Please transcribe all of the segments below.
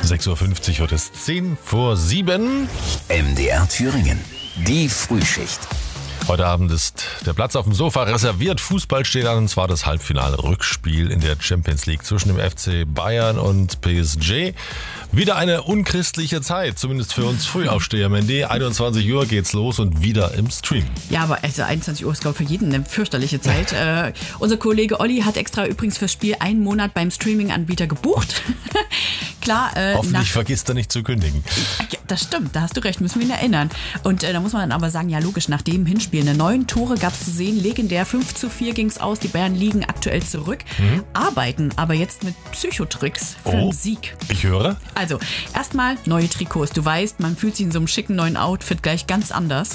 6.50 Uhr, heute ist 7:10. MDR Thüringen, die Frühschicht. Heute Abend ist der Platz auf dem Sofa reserviert. Fußball steht an, und zwar das Halbfinale-Rückspiel in der Champions League zwischen dem FC Bayern und PSG. Wieder eine unchristliche Zeit, zumindest für uns Frühaufsteher. Mandy, 21 Uhr geht's los und wieder im Stream. Ja, aber also 21 Uhr ist, glaube ich, für jeden eine fürchterliche Zeit. Unser Kollege Olli hat extra übrigens fürs Spiel einen Monat beim Streaming-Anbieter gebucht. Klar. Hoffentlich vergisst er nicht zu kündigen. Ja, das stimmt, da hast du recht, müssen wir ihn erinnern. Und da muss man dann aber sagen, ja logisch, nach dem Hinspiel, 9 Tore gab es zu sehen, legendär, 5:4 ging es aus, die Bayern liegen aktuell zurück, arbeiten aber jetzt mit Psychotricks für den Sieg. Ich höre. Also, erstmal neue Trikots. Du weißt, man fühlt sich in so einem schicken neuen Outfit gleich ganz anders.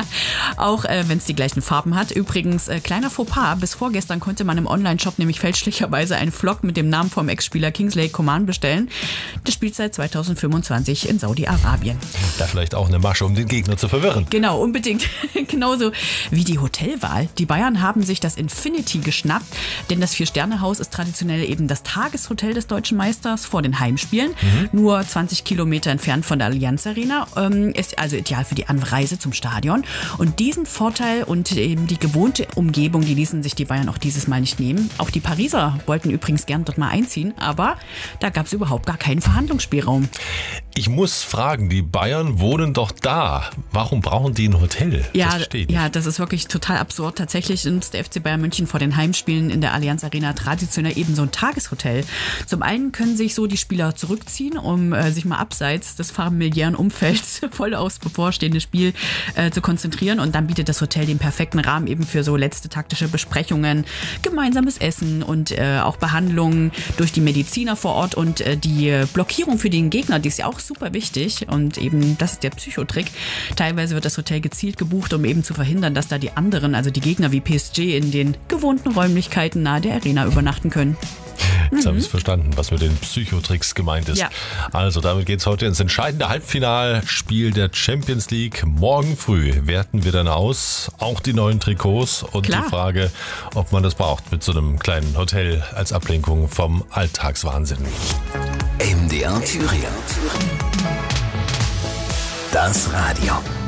Auch wenn es die gleichen Farben hat. Übrigens, kleiner Fauxpas, bis vorgestern konnte man im Online-Shop nämlich fälschlicherweise einen Vlog mit dem Namen vom Ex-Spieler Kingsley Coman bestellen. Der spielt seit 2025 in Saudi-Arabien. Da vielleicht auch eine Masche, um den Gegner zu verwirren. Genau, unbedingt. Genauso wie die Hotelwahl. Die Bayern haben sich das Infinity geschnappt, denn das 4-Sterne-Haus ist traditionell eben das Tageshotel des deutschen Meisters vor den Heimspielen. Nur 20 Kilometer entfernt von der Allianz Arena. Ist also ideal für die Anreise zum Stadion. Und diesen Vorteil und eben die gewohnte Umgebung, die ließen sich die Bayern auch dieses Mal nicht nehmen. Auch die Pariser wollten übrigens gern dort mal einziehen, aber da gab es überhaupt gar keinen Verhandlungsspielraum. Ich muss fragen, die Bayern wohnen doch da. Warum brauchen die ein Hotel? Ja, das ist wirklich total absurd. Tatsächlich nutzt der FC Bayern München vor den Heimspielen in der Allianz Arena traditionell eben so ein Tageshotel. Zum einen können sich so die Spieler zurückziehen, um sich mal abseits des familiären Umfelds voll aufs bevorstehende Spiel zu konzentrieren. Und dann bietet das Hotel den perfekten Rahmen eben für so letzte taktische Besprechungen, gemeinsames Essen und auch Behandlungen durch die Mediziner vor Ort und die Blockierung für den Gegner, die ist ja auch super wichtig. Und eben das ist der Psychotrick. Teilweise wird das Hotel gezielt gebucht, um eben zu verhindern, dass da die anderen, also die Gegner wie PSG, in den gewohnten Räumlichkeiten nahe der Arena übernachten können. Jetzt habe ich es verstanden, was mit den Psychotricks gemeint ist. Ja. Also damit geht es heute ins entscheidende Halbfinalspiel der Champions League. Morgen früh werten wir dann aus, auch die neuen Trikots und die Frage, ob man das braucht mit so einem kleinen Hotel als Ablenkung vom Alltagswahnsinn. MDR Thüringen. Das Radio.